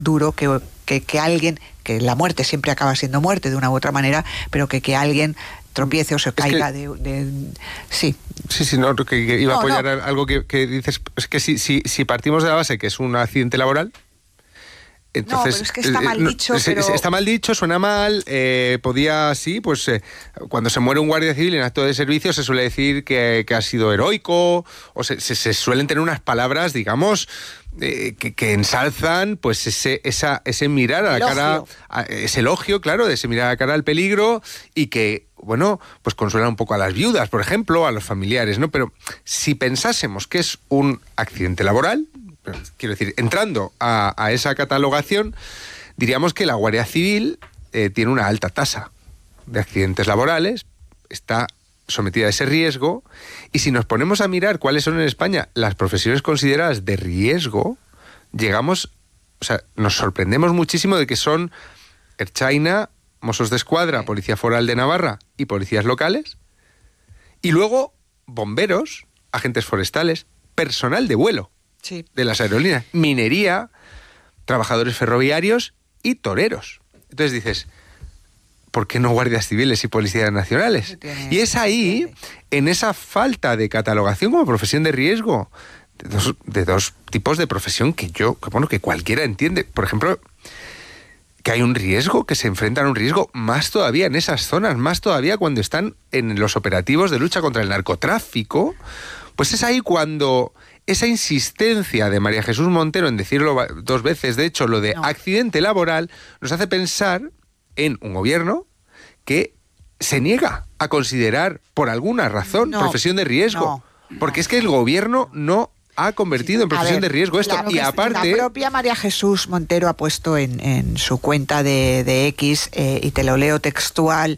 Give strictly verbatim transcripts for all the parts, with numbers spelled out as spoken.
duro que, que, que alguien, que la muerte siempre acaba siendo muerte de una u otra manera, pero que, que alguien tropiece o se caiga que, de, de... Sí. Sí, sí, no, que, que iba no, a apoyar no. algo que, que dices, es que si, si, si partimos de la base que es un accidente laboral, entonces, no, pero es que está mal dicho. No, pero... Está mal dicho, suena mal. Eh, podía, sí, pues eh, cuando se muere un guardia civil en acto de servicio se suele decir que, que ha sido heroico, o se, se, se suelen tener unas palabras, digamos, eh, que, que ensalzan pues ese, esa, ese mirar a la elogio. cara, a, ese elogio, claro, de ese mirar a la cara al peligro y que, bueno, pues consuelan un poco a las viudas, por ejemplo, a los familiares, ¿no? Pero si pensásemos que es un accidente laboral, quiero decir, entrando a, a esa catalogación, diríamos que la Guardia Civil eh, tiene una alta tasa de accidentes laborales, está sometida a ese riesgo, y si nos ponemos a mirar cuáles son en España las profesiones consideradas de riesgo, llegamos, o sea, nos sorprendemos muchísimo de que son Ertzaina, Mossos de Escuadra, Policía Foral de Navarra y policías locales, y luego bomberos, agentes forestales, personal de vuelo. Sí. De las aerolíneas, minería, trabajadores ferroviarios y toreros. Entonces dices, ¿por qué no guardias civiles y policías nacionales? Y es ahí, en esa falta de catalogación como profesión de riesgo, de dos, de dos tipos de profesión que yo, que bueno, que cualquiera entiende. Por ejemplo, que hay un riesgo, que se enfrentan a un riesgo más todavía en esas zonas, más todavía cuando están en los operativos de lucha contra el narcotráfico, pues es ahí cuando esa insistencia de María Jesús Montero en decirlo dos veces, de hecho, lo de no. accidente laboral, nos hace pensar en un gobierno que se niega a considerar, por alguna razón, no, profesión de riesgo. No, porque no. es que el gobierno no ha convertido sí, en profesión ver, de riesgo esto. Claro y aparte... La propia María Jesús Montero ha puesto en, en su cuenta de, de X, eh, y te lo leo textual,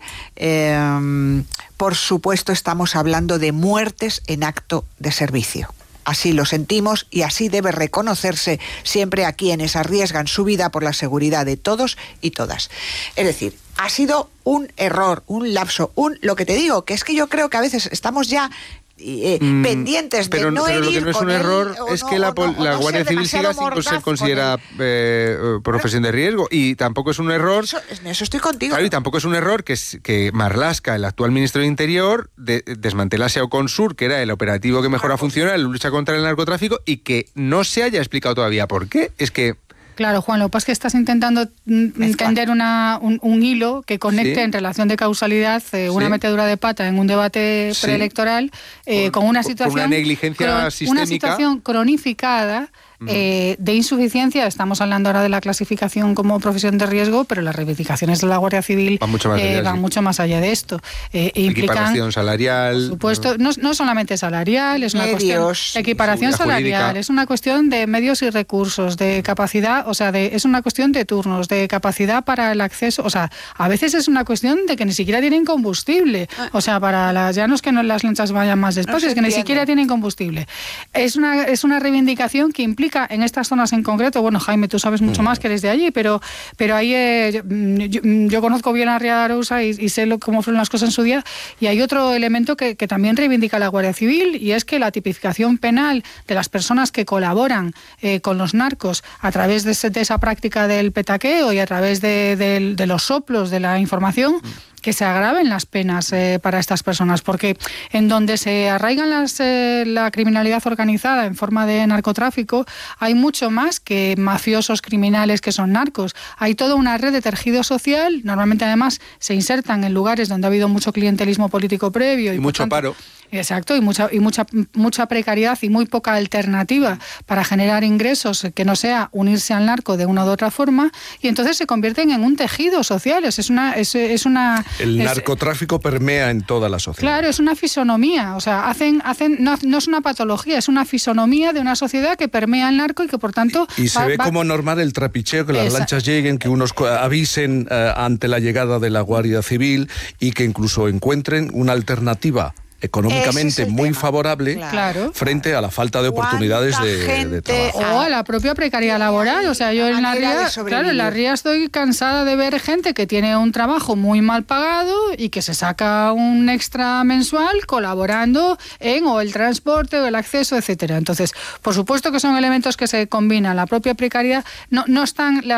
eh, por supuesto estamos hablando de muertes en acto de servicio. Así lo sentimos y así debe reconocerse siempre a quienes arriesgan su vida por la seguridad de todos y todas. Es decir, ha sido un error, un lapso, un lo que te digo, que es que yo creo que a veces estamos ya eh, mm, pendientes pero, de no pero herir lo que no es un él, error es no, que la, no, la no Guardia Civil siga sin ser considerada eh, profesión de riesgo, y tampoco es un error eso, eso estoy contigo claro, y tampoco es un error que, que Marlaska, el actual ministro de Interior, de, desmantelase a Oconsur, que era el operativo que mejor ha funcionado en la lucha contra el narcotráfico, y que no se haya explicado todavía por qué. Es que Claro, Juan, lo que pasa es que estás intentando entender una, un, un hilo que conecte sí. en relación de causalidad eh, una sí. metedura de pata en un debate sí. preelectoral eh, con, con una situación... Con una negligencia cron, sistémica. Una situación cronificada eh, de insuficiencia. Estamos hablando ahora de la clasificación como profesión de riesgo, pero las reivindicaciones de la Guardia Civil van mucho más allá, eh, van sí. mucho más allá de esto. Eh, equiparación salarial. Por supuesto, no, no solamente salarial, es una medios, cuestión de equiparación salarial, jurídica. Es una cuestión de medios y recursos, de capacidad, o sea, de, es una cuestión de turnos, de capacidad para el acceso, o sea, a veces es una cuestión de que ni siquiera tienen combustible, o sea, para las, ya no es que no, las lanchas vayan más despacio, no es que entiende. Ni siquiera tienen combustible. Es una, es una reivindicación que implica en estas zonas en concreto, bueno, Jaime, tú sabes mucho más que eres de allí, pero, pero ahí eh, yo, yo conozco bien a Ría de Arousa y, y sé lo, cómo fueron las cosas en su día, y hay otro elemento que, que también reivindica la Guardia Civil, y es que la tipificación penal de las personas que colaboran eh, con los narcos a través de, ese, de esa práctica del petaqueo y a través de, de, de los soplos de la información, que se agraven las penas eh, para estas personas, porque en donde se arraigan las, eh, la criminalidad organizada en forma de narcotráfico, hay mucho más que mafiosos criminales que son narcos. Hay toda una red de tejido social, normalmente además se insertan en lugares donde ha habido mucho clientelismo político previo. Y, y mucho tanto, paro. Exacto, y mucha y mucha mucha precariedad y muy poca alternativa para generar ingresos que no sea unirse al narco de una u otra forma, y entonces se convierten en un tejido social. Es una es, es una el es, narcotráfico permea en toda la sociedad. Claro, es una fisonomía, o sea, hacen hacen no, no es una patología, es una fisonomía de una sociedad que permea el narco y que por tanto y, y se va, ve va... como normal el trapicheo, que las Esa... lanchas lleguen, que unos avisen uh, ante la llegada de la Guardia Civil y que incluso encuentren una alternativa económicamente es muy tema. favorable claro. frente a la falta de oportunidades de, de trabajo. O a la propia precariedad laboral. O sea, yo en la Ría, claro, en la Ría estoy cansada de ver gente que tiene un trabajo muy mal pagado y que se saca un extra mensual colaborando en o el transporte o el acceso, etcétera. Entonces, por supuesto que son elementos que se combinan. La propia precariedad no, no están...